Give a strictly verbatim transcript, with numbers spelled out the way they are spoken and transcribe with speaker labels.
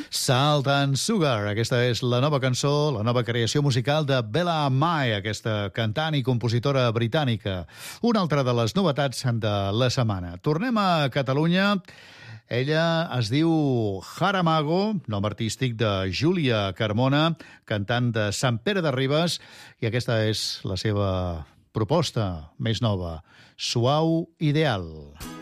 Speaker 1: Salt and Sugar, aquesta és la nova cançó, la nova creació musical de Bella Mai, aquesta cantant i compositora britànica. Una altra de les novetats de la setmana. Tornem a Catalunya. Ella es diu Haramago, nom artístic de Júlia Carmona, cantant de Sant Pere de Ribes, i aquesta és la seva proposta més nova, Suau Ideal.